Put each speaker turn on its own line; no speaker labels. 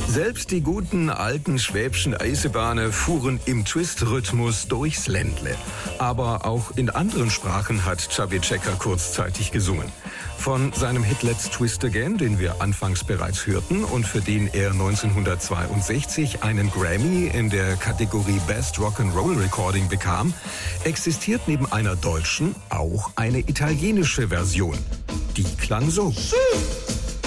Selbst die guten alten schwäbischen Eisenbahnen fuhren im Twist-Rhythmus durchs Ländle. Aber auch in anderen Sprachen hat Chubby Checker kurzzeitig gesungen. Von seinem Hit Let's Twist Again, den wir anfangs bereits hörten und für den er 1962 einen Grammy in der Kategorie Best Rock'n'Roll Recording bekam, existiert neben einer deutschen auch eine italienische Version. Die klang so.